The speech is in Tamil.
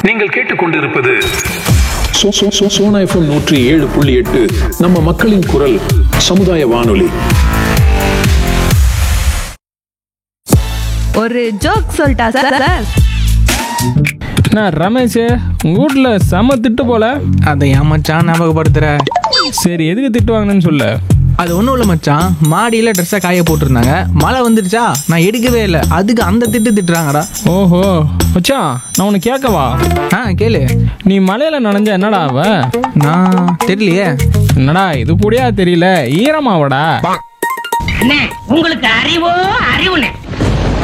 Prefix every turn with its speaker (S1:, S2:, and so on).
S1: நீங்கள் கேட்டுக்கொண்டிருப்பது சோனா FM 107.8 நம்ம மக்களின் குரல் சமுதாய வானொலி.
S2: ஒரு ஜோக் சொல்லிட்டா சார்?
S3: நான் ரமேஷ், உங்கள் வீட்டில் செம திட்டு போல.
S4: அதை ஏன் மச்சான் ஞாபகப்படுத்துற?
S3: சரி, எதுக்கு திட்டு வாங்கினேன்னு சொல்ல.
S4: அது ஒன்றும் இல்லை மச்சான், மாடியில் ட்ரெஸ்ஸை காய போட்டிருந்தாங்க, மழை வந்துடுச்சா, நான் எடுக்கவே இல்லை, அதுக்கு அந்த திட்டுறாங்கடா.
S3: ஓஹோ மச்சான், நான் உன்னை கேட்கவா?
S4: கேளு.
S3: நீ மலையில் நனைஞ்சா என்னடா ஆவ?
S4: நான் தெரியலையே.
S3: என்னடா இது கூடயா தெரியல? ஈரமாவடா.
S5: உங்களுக்கு அறிவோ அறிவுனே.